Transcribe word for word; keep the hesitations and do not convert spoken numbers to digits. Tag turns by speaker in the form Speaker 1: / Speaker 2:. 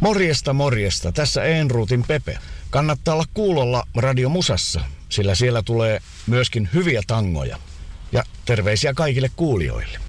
Speaker 1: Morjesta, morjesta. Tässä Ehnruutin Pepe. Kannattaa olla kuulolla Radio Musassa, sillä siellä tulee myöskin hyviä tangoja. Ja terveisiä kaikille kuulijoille.